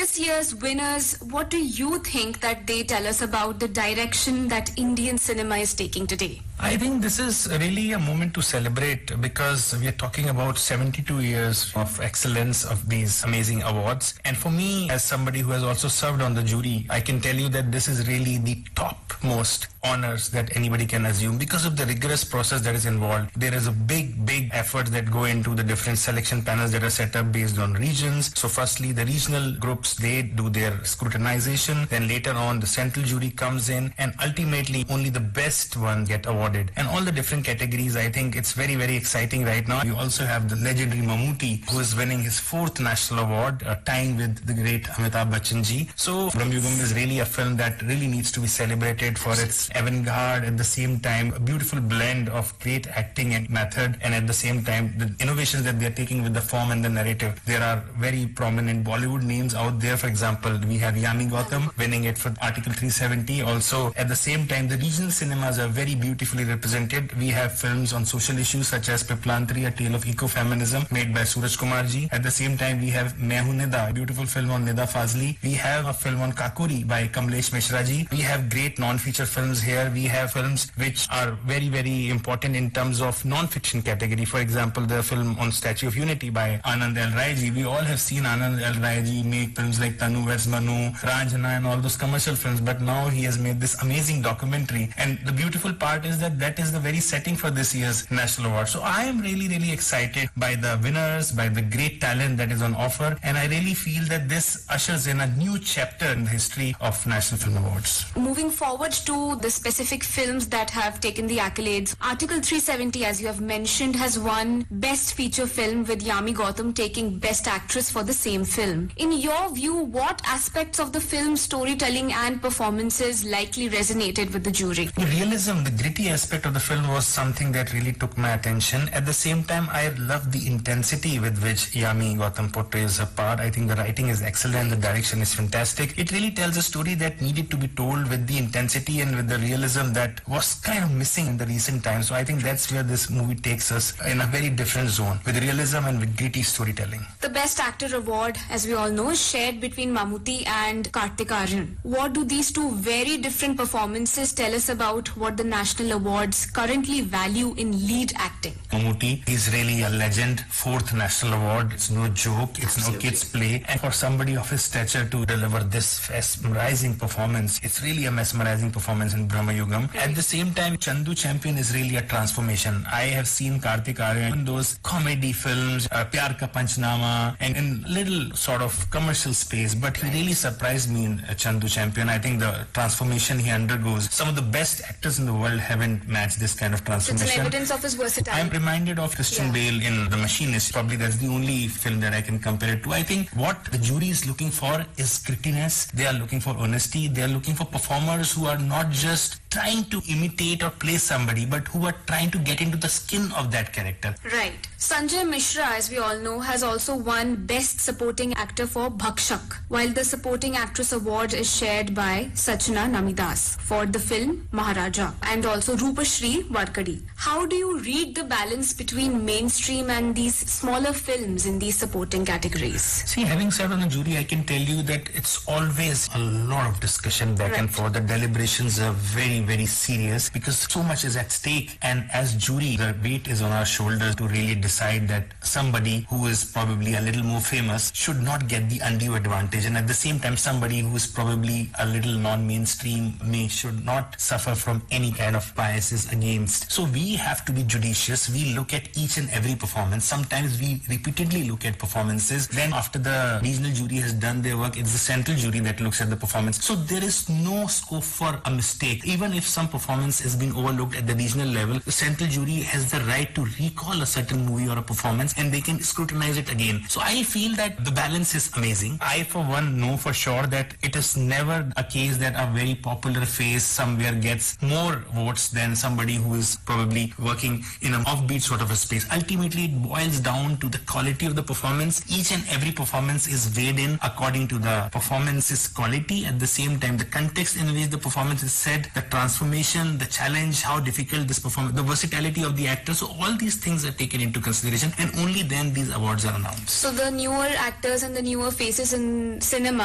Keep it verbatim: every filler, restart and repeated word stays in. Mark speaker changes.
Speaker 1: this year's winners, what do you think that they tell us about the direction that Indian cinema is taking today?
Speaker 2: I think this is really a moment to celebrate because we are talking about seventy-two years of excellence of these amazing awards. And for me, as somebody who has also served on the jury, I can tell you that this is really the topmost honors that anybody can assume because of the rigorous process that is involved. There is a big, big effort that go into the different selection panels that are set up based on regions. So firstly, the regional groups, they do their scrutinization. Then later on, the central jury comes in and ultimately only the best one get awarded. And all the different categories, I think it's very, very exciting right now. You also have the legendary Mammootty, who is winning his fourth national award, uh, tying with the great Amitabh Bachchan ji. So Brahmayugam is really a film that really needs to be celebrated for its avant-garde, at the same time a beautiful blend of great acting and method, and at the same time the innovations that they're taking with the form and the narrative. There are very prominent Bollywood names out there. For example, we have Yami Gautam winning it for Article three seventy. Also, at the same time, the regional cinemas are very beautifully represented. We have films on social issues such as Piplantri, A Tale of Ecofeminism, made by Suraj Kumar ji. At the same time, we have Main Hoon Nida, a beautiful film on Nida Fazli. We have a film on Kakuri by Kamlesh Mishra ji. We have great non-feature films here. We have films which are very, very important in terms of non-fiction category. For example, the film on Statue of Unity by Anand L. Rai ji. We all have seen Anand L. Rai ji make films like Tanu Weds Manu, Ranjana, and all those commercial films. But now he has made this amazing documentary. And the beautiful part is that that is the very setting for this year's National Award. So I am really, really excited by the winners, by the great talent that is on offer. And I really feel that this ushers in a new chapter in the history of National Film Awards.
Speaker 1: Moving forward to the specific films that have taken the accolades, Article three seventy, as you have mentioned, has won Best Feature Film, with Yami Gautam taking Best Actress for the same film. In your view, what aspects of the film's storytelling and performances likely resonated with the jury?
Speaker 2: The realism, the gritty aspect of the film was something that really took my attention. At the same time, I love the intensity with which Yami Gautam portrays her part. I think the writing is excellent, the direction is fantastic. It really tells a story that needed to be told with the intensity and with the realism that was kind of missing in the recent times. So I think that's where this movie takes us, in a very different zone, with realism and with gritty storytelling.
Speaker 1: The Best Actor award, as we all know, is shared between Mammootty and Kartik Aaryan. What do these two very different performances tell us about what the national awards currently value in lead acting?
Speaker 2: Mammootty is really a legend. Fourth national award. It's no joke. It's Absolutely. No kid's play. And for somebody of his stature to deliver this mesmerizing performance, it's really a mesmerizing performance in Brahmayugam. At the same time, Chandu Champion is really a transformation. I have seen Kartik Aaryan in those comedy films, uh, Pyar Ka Panchnama, and in little sort of commercial space, but he really surprised me in uh, Chandu Champion. I think the transformation he undergoes, some of the best actors in the world haven't matched this kind of transformation.
Speaker 1: It's an evidence of his versatility.
Speaker 2: I'm reminded of Christian yeah. Bale in The Machinist. Probably that's the only film that I can compare it to. I think what the jury is looking for is grittiness. They are looking for honesty. They are looking for performers who are not just trying to imitate or play somebody, but who are trying to get into the skin of that character.
Speaker 1: Right. Sanjay Mishra, as we all know, has also won Best Supporting Actor for Bhakshak, while the Supporting Actress Award is shared by Sachna Namidas for the film Maharaja, and also Rupashri Warkadi. How do you read the balance between mainstream and these smaller films in these supporting categories?
Speaker 2: See, having sat on the jury, I can tell you that it's always a lot of discussion back right. and forth. The deliberations are very, very serious because so much is at stake. And as jury, the weight is on our shoulders to really decide that somebody who is probably a little more famous should not get the undue advantage. And at the same time, somebody who is probably a little non-mainstream may should not suffer from any kind of biases against. So we have to be judicious. We look at each and every performance. Sometimes we repeatedly look at performances. Then after the regional jury has done their work, it's the central jury that looks at the performance. So there is no scope for a mistake. Even if some performance has been overlooked at the regional level, the central jury has the right to recall a certain movie or a performance and they can scrutinize it again. So I feel that the balance is amazing. I for one know for sure that it is never a case that a very popular face somewhere gets more votes than somebody who is probably working in an offbeat sort of a space. Ultimately, it boils down to the quality of the performance. Each and every performance is weighed in according to the performance's quality. At the same time, the context in which the performance is said, the transformation, the challenge, how difficult this performance, the versatility of the actor. So all these things are taken into consideration, and only then these awards are announced.
Speaker 1: So the newer actors and the newer faces in cinema